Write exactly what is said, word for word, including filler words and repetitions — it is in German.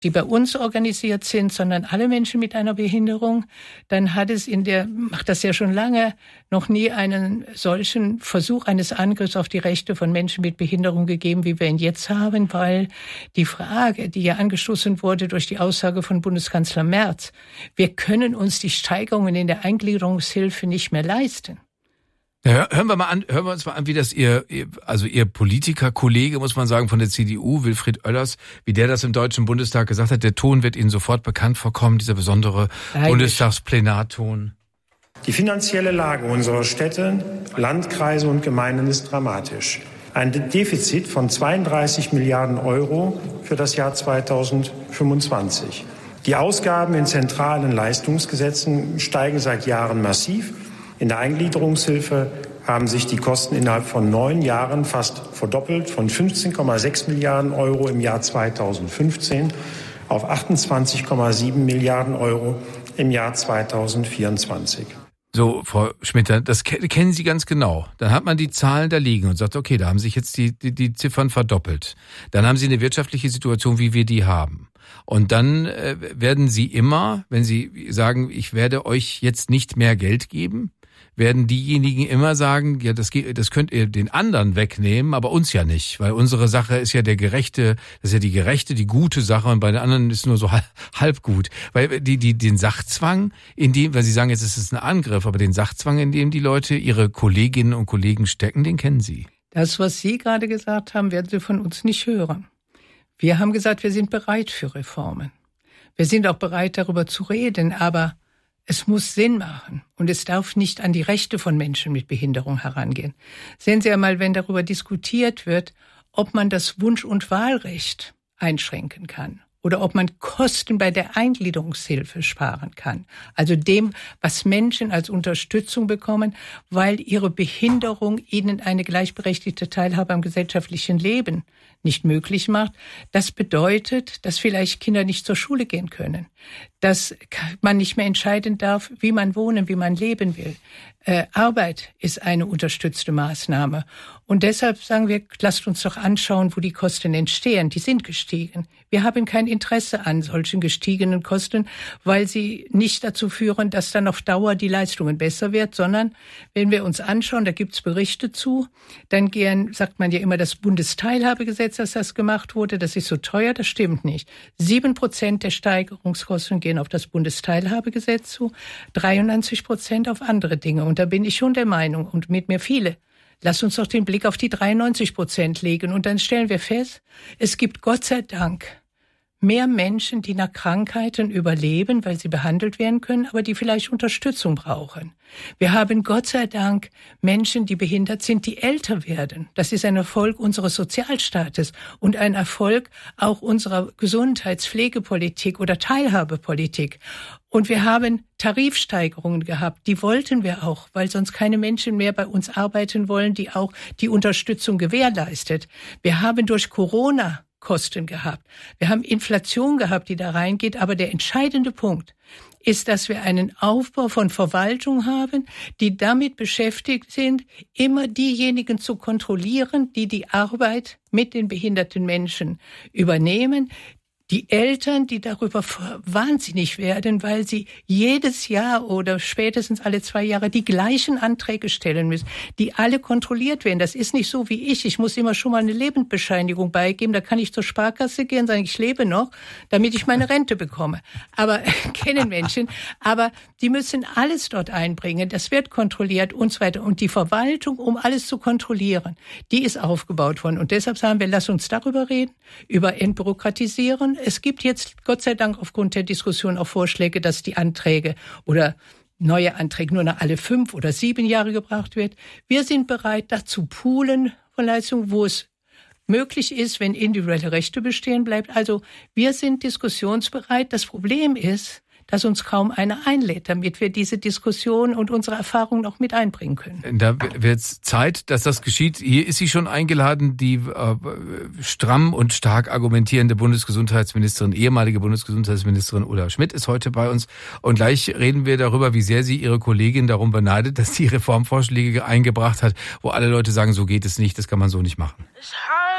die bei uns organisiert sind, sondern alle Menschen mit einer Behinderung, dann hat es in der, macht das ja schon lange, noch nie einen solchen Versuch eines Angriffs auf die Rechte von Menschen mit Behinderung gegeben, wie wir ihn jetzt haben, weil die Frage, die ja angestoßen wurde durch die Aussage von Bundeskanzler Merz, wir können uns die Steigerungen in der Eingliederungshilfe nicht mehr leisten. Ja, hören wir mal an, hören wir uns mal an, wie das ihr, also ihr Politikerkollege, muss man sagen, von der C D U, Wilfried Oellers, wie der das im Deutschen Bundestag gesagt hat. Der Ton wird Ihnen sofort bekannt vorkommen, dieser besondere Eigentlich. Bundestagsplenarton. Die finanzielle Lage unserer Städte, Landkreise und Gemeinden ist dramatisch. Ein Defizit von zweiunddreißig Milliarden Euro für das Jahr zweitausendfünfundzwanzig. Die Ausgaben in zentralen Leistungsgesetzen steigen seit Jahren massiv. In der Eingliederungshilfe haben sich die Kosten innerhalb von neun Jahren fast verdoppelt, von fünfzehn Komma sechs Milliarden Euro im Jahr zweitausendfünfzehn auf achtundzwanzig Komma sieben Milliarden Euro im Jahr zweitausendvierundzwanzig. So, Frau Schmitter, das kennen Sie ganz genau. Dann hat man die Zahlen da liegen und sagt, okay, da haben sich jetzt die, die, die Ziffern verdoppelt. Dann haben Sie eine wirtschaftliche Situation, wie wir die haben. Und dann äh, werden Sie immer, wenn Sie sagen, ich werde euch jetzt nicht mehr Geld geben, werden diejenigen immer sagen, ja, das geht, das könnt ihr den anderen wegnehmen, aber uns ja nicht, weil unsere Sache ist ja der gerechte, das ist ja die gerechte, die gute Sache und bei den anderen ist nur so halb, halb gut, weil die die den Sachzwang, in dem, weil Sie sagen, jetzt ist es ein Angriff, aber den Sachzwang, in dem die Leute ihre Kolleginnen und Kollegen stecken, den kennen Sie. Das, was Sie gerade gesagt haben, werden Sie von uns nicht hören. Wir haben gesagt, wir sind bereit für Reformen. Wir sind auch bereit, darüber zu reden, aber es muss Sinn machen und es darf nicht an die Rechte von Menschen mit Behinderung herangehen. Sehen Sie einmal, wenn darüber diskutiert wird, ob man das Wunsch- und Wahlrecht einschränken kann oder ob man Kosten bei der Eingliederungshilfe sparen kann. Also dem, was Menschen als Unterstützung bekommen, weil ihre Behinderung ihnen eine gleichberechtigte Teilhabe am gesellschaftlichen Leben nicht möglich macht. Das bedeutet, dass vielleicht Kinder nicht zur Schule gehen können, dass man nicht mehr entscheiden darf, wie man wohnen, wie man leben will. Äh, Arbeit ist eine unterstützte Maßnahme. Und deshalb sagen wir, lasst uns doch anschauen, wo die Kosten entstehen. Die sind gestiegen. Wir haben kein Interesse an solchen gestiegenen Kosten, weil sie nicht dazu führen, dass dann auf Dauer die Leistungen besser wird, sondern wenn wir uns anschauen, da gibt's Berichte zu, dann gehen, sagt man ja immer, das Bundesteilhabegesetz, dass das gemacht wurde, das ist so teuer, das stimmt nicht. Sieben Prozent der Steigerungskosten gehen auf das Bundesteilhabegesetz zu, dreiundneunzig Prozent auf andere Dinge. Und da bin ich schon der Meinung, und mit mir viele, lass uns doch den Blick auf die dreiundneunzig Prozent legen. Und dann stellen wir fest, es gibt Gott sei Dank mehr Menschen, die nach Krankheiten überleben, weil sie behandelt werden können, aber die vielleicht Unterstützung brauchen. Wir haben Gott sei Dank Menschen, die behindert sind, die älter werden. Das ist ein Erfolg unseres Sozialstaates und ein Erfolg auch unserer Gesundheitspflegepolitik oder Teilhabepolitik. Und wir haben Tarifsteigerungen gehabt, die wollten wir auch, weil sonst keine Menschen mehr bei uns arbeiten wollen, die auch die Unterstützung gewährleistet. Wir haben durch Corona Kosten gehabt. Wir haben Inflation gehabt, die da reingeht. Aber der entscheidende Punkt ist, dass wir einen Aufbau von Verwaltung haben, die damit beschäftigt sind, immer diejenigen zu kontrollieren, die die Arbeit mit den behinderten Menschen übernehmen. Die Eltern, die darüber wahnsinnig werden, weil sie jedes Jahr oder spätestens alle zwei Jahre die gleichen Anträge stellen müssen, die alle kontrolliert werden. Das ist nicht so wie ich. Ich muss immer schon mal eine Lebensbescheinigung beigeben. Da kann ich zur Sparkasse gehen und sagen, ich lebe noch, damit ich meine Rente bekomme. Aber kennen Menschen. Aber die müssen alles dort einbringen. Das wird kontrolliert und so weiter. Und die Verwaltung, um alles zu kontrollieren, die ist aufgebaut worden. Und deshalb sagen wir, lass uns darüber reden, über Entbürokratisieren. Es gibt jetzt, Gott sei Dank, aufgrund der Diskussion auch Vorschläge, dass die Anträge oder neue Anträge nur noch alle fünf oder sieben Jahre gebracht wird. Wir sind bereit, dazu poolen von Leistungen, wo es möglich ist, wenn individuelle Rechte bestehen bleibt. Also wir sind diskussionsbereit. Das Problem ist, dass uns kaum einer einlädt, damit wir diese Diskussion und unsere Erfahrungen noch mit einbringen können. Da wird es Zeit, dass das geschieht. Hier ist sie schon eingeladen, die äh, stramm und stark argumentierende Bundesgesundheitsministerin, ehemalige Bundesgesundheitsministerin Ulla Schmidt ist heute bei uns. Und gleich reden wir darüber, wie sehr sie ihre Kollegin darum beneidet, dass sie Reformvorschläge eingebracht hat, wo alle Leute sagen, so geht es nicht, das kann man so nicht machen.